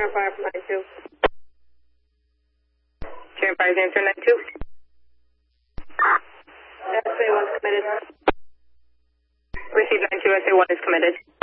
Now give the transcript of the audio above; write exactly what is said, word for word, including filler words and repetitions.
Fire from nine two. Sharon Fire's answer nine two. S A one's committed. Received nine two, S A one is committed.